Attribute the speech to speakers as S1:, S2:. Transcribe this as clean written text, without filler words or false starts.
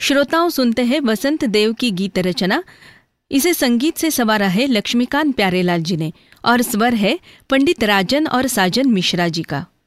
S1: श्रोताओं सुनते हैं वसंत देव की गीत रचना। इसे संगीत से संवारा है लक्ष्मीकांत प्यारेलाल जी ने और स्वर है पंडित राजन और साजन मिश्रा जी का।